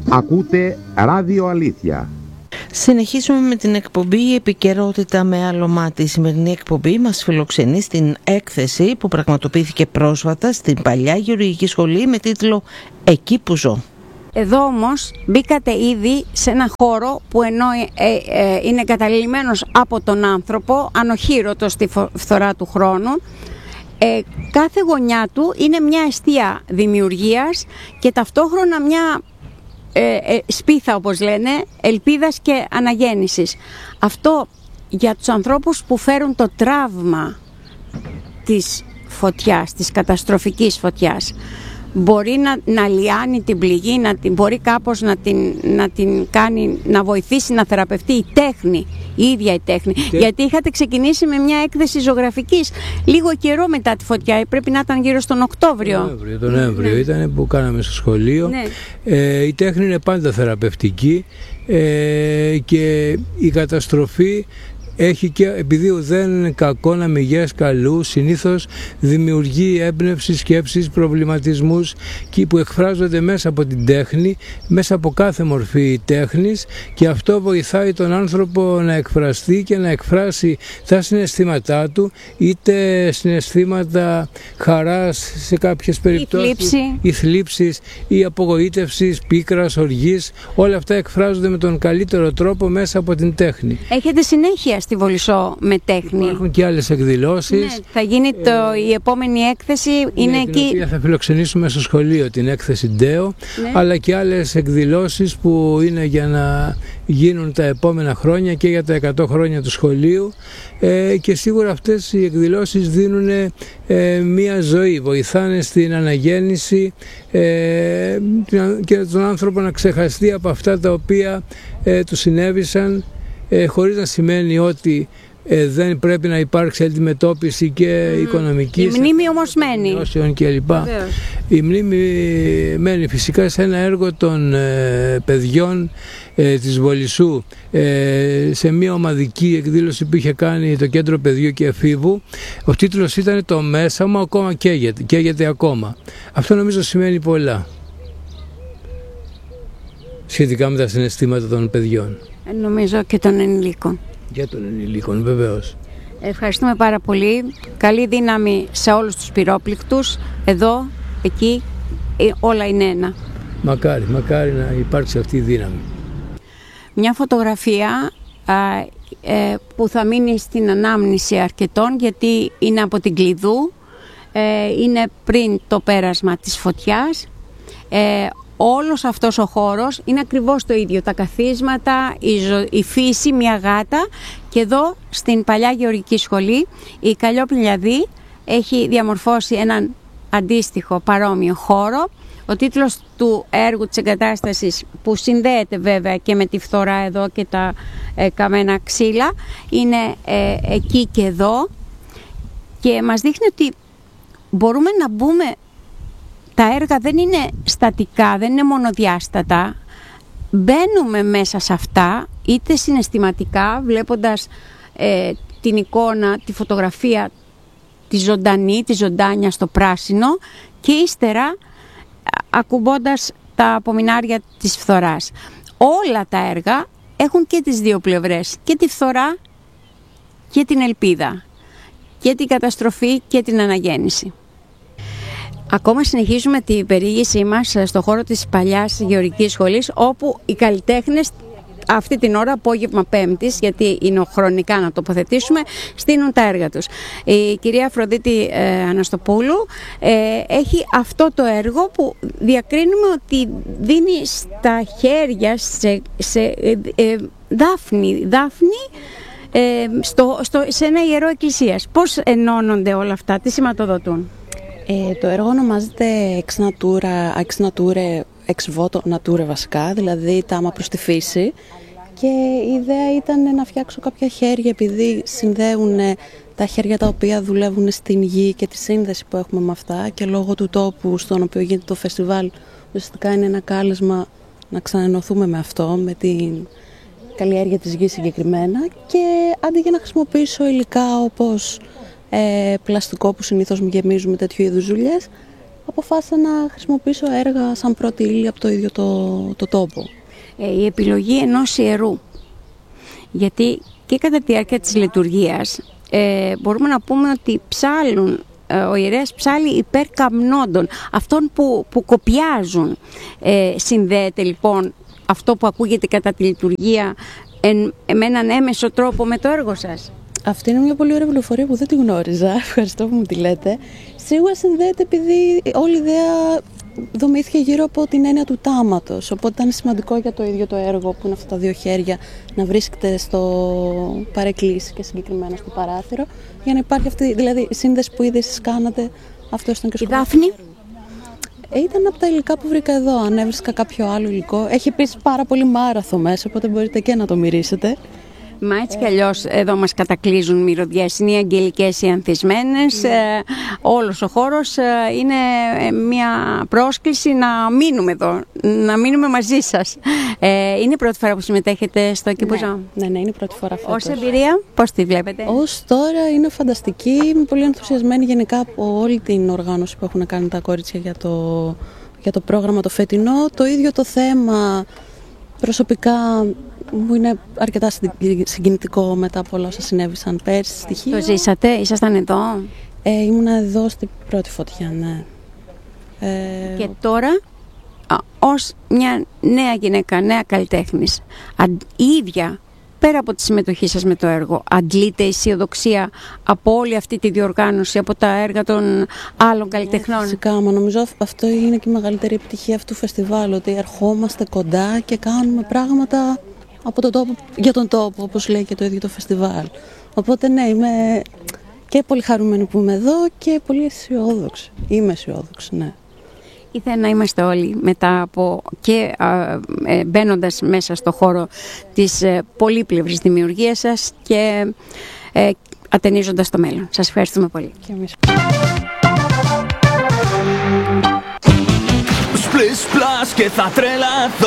Ακούτε Ράδιο Αλήθεια. Συνεχίζουμε με την εκπομπή «Η επικαιρότητα με άλλο μάτι». Η σημερινή εκπομπή μας φιλοξενεί στην έκθεση που πραγματοποιήθηκε πρόσφατα στην Παλιά Γεωργική Σχολή με τίτλο «Εκεί που ζω». Εδώ όμως μπήκατε ήδη σε ένα χώρο που ενώ είναι καταλημμένος από τον άνθρωπο, ανοχήρωτος στη φθορά του χρόνου, κάθε γωνιά του είναι μια εστία δημιουργίας και ταυτόχρονα μια σπίθα, όπως λένε, ελπίδας και αναγέννησης. Αυτό για τους ανθρώπους που φέρουν το τραύμα της φωτιάς, της καταστροφικής φωτιάς. Μπορεί να λιάνει την πληγή, μπορεί κάπως να την κάνει, να βοηθήσει να θεραπευτεί η τέχνη, η ίδια η τέχνη. Γιατί είχατε ξεκινήσει με μια έκθεση ζωγραφικής λίγο καιρό μετά τη φωτιά, πρέπει να ήταν γύρω στον Οκτώβριο. Τον Νοέμβριο ήταν που κάναμε στο σχολείο. Ναι. Η τέχνη είναι πάντα θεραπευτική και η καταστροφή έχει και, επειδή δεν κακό να μηγές καλού, συνήθως δημιουργεί έμπνευση, σκέψεις, προβληματισμούς και που εκφράζονται μέσα από την τέχνη, μέσα από κάθε μορφή τέχνης, και αυτό βοηθάει τον άνθρωπο να εκφραστεί και να εκφράσει τα συναισθήματά του, είτε συναισθήματα χαράς σε κάποιες περιπτώσεις, ή θλίψης, ή απογοήτευσης, πίκρας, οργής. Όλα αυτά εκφράζονται με τον καλύτερο τρόπο μέσα από την τέχνη. Έχετε συνέχεια στη Βολισσό με τέχνη? Υπάρχουν και άλλες εκδηλώσεις. Ναι, θα γίνει η επόμενη έκθεση, είναι εκεί. Την οποία θα φιλοξενήσουμε στο σχολείο, την έκθεση Ντέο, ναι, αλλά και άλλες εκδηλώσεις που είναι για να γίνουν τα επόμενα χρόνια και για τα 100 χρόνια του σχολείου, και σίγουρα αυτές οι εκδηλώσεις δίνουν μία ζωή, βοηθάνε στην αναγέννηση και τον άνθρωπο να ξεχαστεί από αυτά τα οποία του συνέβησαν, χωρίς να σημαίνει ότι δεν πρέπει να υπάρξει αντιμετώπιση και οικονομική. Η μνήμη όμως μένει. Η μνήμη μένει φυσικά σε ένα έργο των παιδιών της Βολισσού, σε μια ομαδική εκδήλωση που είχε κάνει το Κέντρο Παιδιού και Εφήβου. Ο τίτλος ήταν «Το μέσα μου ακόμα καίγεται ακόμα». Αυτό νομίζω σημαίνει πολλά σχετικά με τα συναισθήματα των παιδιών. Νομίζω και των ενηλίκων. Για των ενηλίκων, βεβαίως. Ευχαριστούμε πάρα πολύ. Καλή δύναμη σε όλους τους πυρόπληκτους. Εδώ, εκεί, όλα είναι ένα. Μακάρι να υπάρξει αυτή η δύναμη. Μια φωτογραφία που θα μείνει στην ανάμνηση αρκετών, γιατί είναι από την Κλειδού, είναι πριν το πέρασμα της φωτιάς. Όλος αυτός ο χώρος είναι ακριβώς το ίδιο, τα καθίσματα, η φύση, μια γάτα, και εδώ στην Παλιά Γεωργική Σχολή η Καλλιόπλη έχει διαμορφώσει έναν αντίστοιχο παρόμοιο χώρο. Ο τίτλος του έργου της εγκατάστασης, που συνδέεται βέβαια και με τη φθορά εδώ και τα καμένα ξύλα, είναι εκεί και εδώ, και μας δείχνει ότι μπορούμε να μπούμε. Τα έργα δεν είναι στατικά, δεν είναι μονοδιάστατα. Μπαίνουμε μέσα σε αυτά, είτε συναισθηματικά, βλέποντας την εικόνα, τη φωτογραφία, τη ζωντανή, τη ζωντάνια στο πράσινο, και ύστερα ακουμπώντας τα απομεινάρια της φθοράς. Όλα τα έργα έχουν και τις δύο πλευρές, και τη φθορά και την ελπίδα, και την καταστροφή και την αναγέννηση. Ακόμα συνεχίζουμε την περιήγησή μας στο χώρο της Παλιάς Γεωργικής Σχολής, όπου οι καλλιτέχνες αυτή την ώρα, απόγευμα Πέμπτης, γιατί είναι χρονικά να τοποθετήσουμε, στείνουν τα έργα τους. Η κυρία Αφροδίτη Αναστοπούλου έχει αυτό το έργο που διακρίνουμε ότι δίνει στα χέρια σε δάφνη σε ένα ιερό εκκλησίας. Πώς ενώνονται όλα αυτά, τι σηματοδοτούν? Το έργο ονομάζεται Ex Nature, Ex Voto Nature βασικά, δηλαδή τα άμα προς τη φύση, και η ιδέα ήταν να φτιάξω κάποια χέρια, επειδή συνδέουν τα χέρια τα οποία δουλεύουν στην γη και τη σύνδεση που έχουμε με αυτά, και λόγω του τόπου στον οποίο γίνεται το φεστιβάλ, ουσιαστικά είναι ένα κάλεσμα να ξαναενωθούμε με αυτό, με την καλλιέργεια της γης συγκεκριμένα, και αντί για να χρησιμοποιήσω υλικά όπως πλαστικό που συνήθως γεμίζουμε τέτοιου είδους δουλειές, αποφάσισα να χρησιμοποιήσω έργα σαν πρώτη ύλη από το ίδιο το τόπο. Η επιλογή ενός ιερού, γιατί και κατά τη διάρκεια της λειτουργίας μπορούμε να πούμε ότι ψάλλουν, ο ιερέας ψάλλει υπέρ καμνόντων, αυτών που κοπιάζουν. Συνδέεται λοιπόν αυτό που ακούγεται κατά τη λειτουργία με έναν έμεσο τρόπο με το έργο σας? Αυτή είναι μια πολύ ωραία πληροφορία που δεν τη γνώριζα. Ευχαριστώ που μου τη λέτε. Σίγουρα συνδέεται επειδή όλη η ιδέα δομήθηκε γύρω από την έννοια του τάματος. Οπότε ήταν σημαντικό για το ίδιο το έργο, που είναι αυτά τα δύο χέρια, να βρίσκεται στο παρεκκλήσι και συγκεκριμένα στο παράθυρο, για να υπάρχει αυτή, δηλαδή η σύνδεση που ήδη εσείς κάνατε. Αυτό ήταν και η Δάφνη. Ήταν από τα υλικά που βρήκα εδώ. Αν έβρισκα κάποιο άλλο υλικό. Έχει επίσης πάρα πολύ μάραθο μέσα, οπότε μπορείτε και να το μυρίσετε. Μα έτσι κι αλλιώς εδώ μας κατακλείζουν μυρωδιές, είναι οι αγγελικές οι ανθισμένες, όλος ο χώρος είναι μια πρόσκληση να μείνουμε εδώ, να μείνουμε μαζί σας. Είναι η πρώτη φορά που συμμετέχετε στο Κιμπουζό? Ναι, είναι η πρώτη φορά φέτος. Ως εμπειρία, πώς τη βλέπετε? Ως τώρα είναι φανταστική, είμαι πολύ ενθουσιασμένη γενικά από όλη την οργάνωση που έχουν κάνει τα κορίτσια για το πρόγραμμα το φετινό. Το ίδιο το θέμα προσωπικά μου είναι αρκετά συγκινητικό μετά από όλα όσα συνέβησαν πέρσι στη Χίο. Το ζήσατε, ήσασταν εδώ? Ήμουνα εδώ στην πρώτη φωτιά, ναι. Και τώρα, ως μια νέα γυναίκα, νέα καλλιτέχνης, η ίδια, πέρα από τη συμμετοχή σας με το έργο, αντλείται αισιοδοξία από όλη αυτή τη διοργάνωση, από τα έργα των άλλων καλλιτεχνών? Φυσικά, μα νομίζω αυτό είναι και η μεγαλύτερη επιτυχία αυτού του φεστιβάλ, ότι ερχόμαστε κοντά και κάνουμε πράγματα από τον τόπο, για τον τόπο, όπως λέει και το ίδιο το φεστιβάλ. Οπότε ναι, είμαι και πολύ χαρούμενη που είμαι εδώ και πολύ αισιόδοξη. Είμαι αισιόδοξη, ναι. Ήθελα να είμαστε όλοι μετά από και μπαίνοντας μέσα στο χώρο της πολύπλευρης δημιουργίας σας και ατενίζοντας το μέλλον. Σας ευχαριστούμε πολύ. Και εμείς. Σπλες, πλάς και θα τρελαθώ.